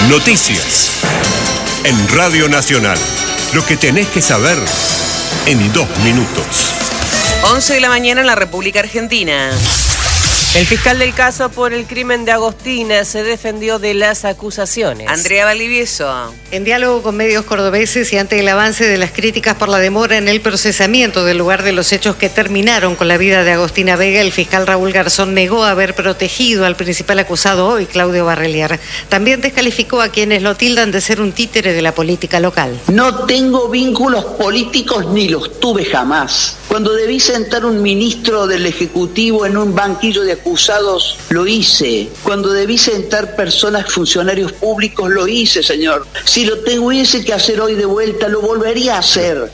Noticias. En Radio Nacional. Lo que tenés que saber en 2 minutos. 11 de la mañana en la República Argentina. El fiscal del caso por el crimen de Agostina se defendió de las acusaciones. Andrea Valdivieso. En diálogo con medios cordobeses y ante el avance de las críticas por la demora en el procesamiento del lugar de los hechos que terminaron con la vida de Agostina Vega, el fiscal Raúl Garzón negó haber protegido al principal acusado hoy, Claudio Barrelier. También descalificó a quienes lo tildan de ser un títere de la política local. No tengo vínculos políticos ni los tuve jamás. Cuando debí sentar un ministro del Ejecutivo en un banquillo de acusados, lo hice. Cuando debí sentar personas, funcionarios públicos, lo hice, señor. Si lo tuviese que hacer hoy de vuelta, lo volvería a hacer.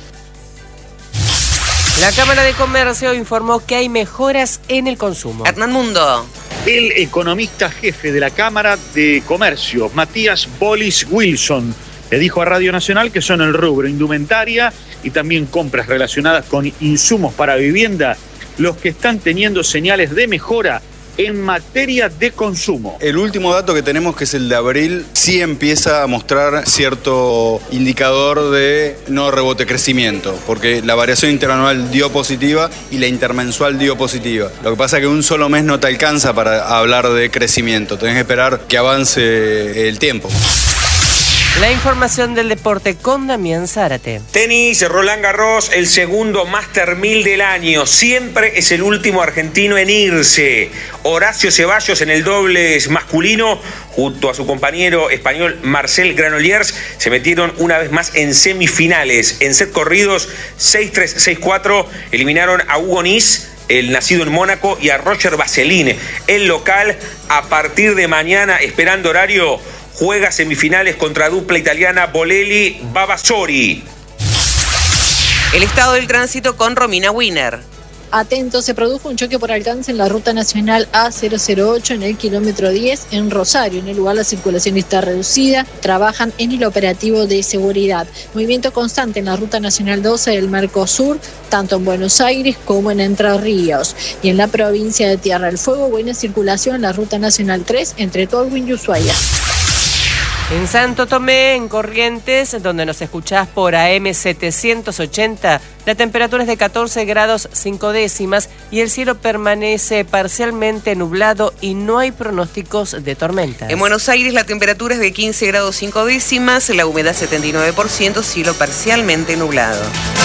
La Cámara de Comercio informó que hay mejoras en el consumo. Hernán Mundo. El economista jefe de la Cámara de Comercio, Matías Bolis Wilson, le dijo a Radio Nacional que son el rubro indumentaria y también compras relacionadas con insumos para vivienda los que están teniendo señales de mejora en materia de consumo. El último dato que tenemos, que es el de abril, sí empieza a mostrar cierto indicador de no rebote crecimiento, porque la variación interanual dio positiva y la intermensual dio positiva. Lo que pasa es que un solo mes no te alcanza para hablar de crecimiento, tenés que esperar que avance el tiempo. La información del deporte con Damián Zárate. Tenis, Roland Garros, el segundo Master 1000 del año. Siempre es el último argentino en irse. Horacio Ceballos en el dobles masculino, junto a su compañero español Marcel Granollers, se metieron una vez más en semifinales. En set corridos, 6-3, 6-4, eliminaron a Hugo Nis, el nacido en Mónaco, y a Roger Vasselin. El local, a partir de mañana, esperando horario, juega semifinales contra dupla italiana Bolelli-Vavasori. El estado del tránsito con Romina Wiener. Atentos, se produjo un choque por alcance en la ruta nacional A008 en el kilómetro 10 en Rosario. En el lugar la circulación está reducida, trabajan en el operativo de seguridad. Movimiento constante en la ruta nacional 12 del Mercosur, tanto en Buenos Aires como en Entre Ríos. Y en la provincia de Tierra del Fuego, buena circulación en la ruta nacional 3 entre Tolwyn y Ushuaia. En Santo Tomé, en Corrientes, donde nos escuchás por AM 780, la temperatura es de 14 grados 5 décimas y el cielo permanece parcialmente nublado y no hay pronósticos de tormentas. En Buenos Aires la temperatura es de 15 grados 5 décimas, la humedad 79%, cielo parcialmente nublado.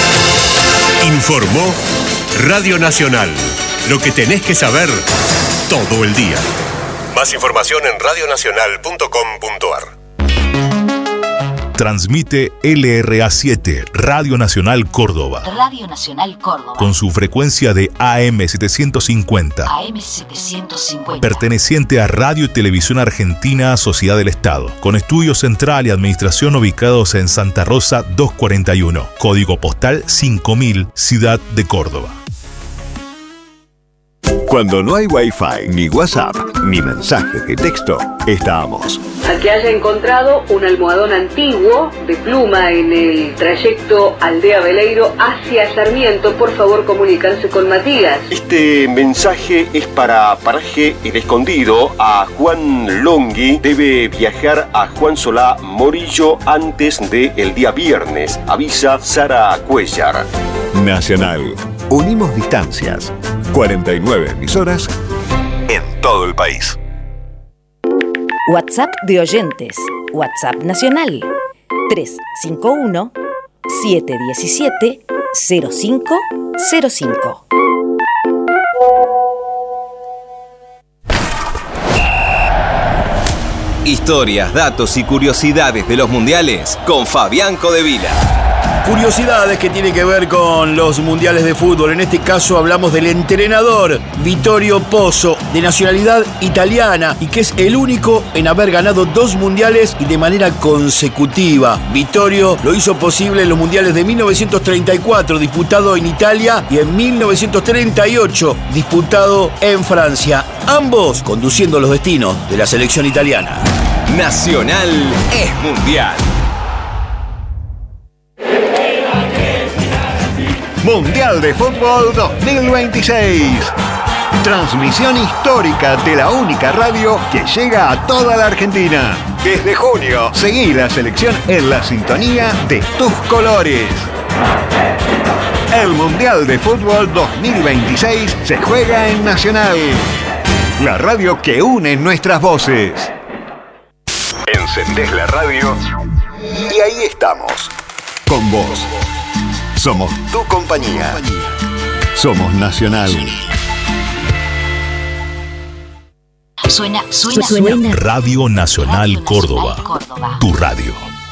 Informó Radio Nacional. Lo que tenés que saber todo el día. Más información en radionacional.com.ar. Transmite LRA7, Radio Nacional Córdoba. Radio Nacional Córdoba. Con su frecuencia de AM 750. AM 750. Perteneciente a Radio y Televisión Argentina, Sociedad del Estado. Con estudio central y administración ubicados en Santa Rosa 241. Código postal 5000, Ciudad de Córdoba. Cuando no hay Wi-Fi, ni WhatsApp, ni mensajes de texto, estamos. Al que haya encontrado un almohadón antiguo de pluma en el trayecto Aldea Veleiro hacia Sarmiento, por favor comunicarse con Matías. Este mensaje es para Paraje El Escondido. A Juan Longhi debe viajar a Juan Solá Morillo antes del día viernes. Avisa Sara Cuellar. Nacional. Unimos distancias. 49 emisoras en todo el país. WhatsApp de oyentes. WhatsApp nacional. 351-717-0505. Historias, datos y curiosidades de los mundiales con Fabián Codevila. Curiosidades que tienen que ver con los mundiales de fútbol. En este caso hablamos del entrenador Vittorio Pozzo, de nacionalidad italiana y que es el único en haber ganado 2 mundiales y de manera consecutiva. Vittorio lo hizo posible en los mundiales de 1934, disputado en Italia, y en 1938, disputado en Francia. Ambos conduciendo los destinos de la selección italiana. Nacional es mundial. Mundial de Fútbol 2026. Transmisión histórica de la única radio que llega a toda la Argentina. Desde junio, seguí la selección en la sintonía de tus colores. El Mundial de Fútbol 2026 se juega en Nacional, la radio que une nuestras voces. Encendés la radio y ahí estamos, con vos. Somos tu compañía. Somos Nacional. Suena. Radio Nacional Córdoba. Tu radio.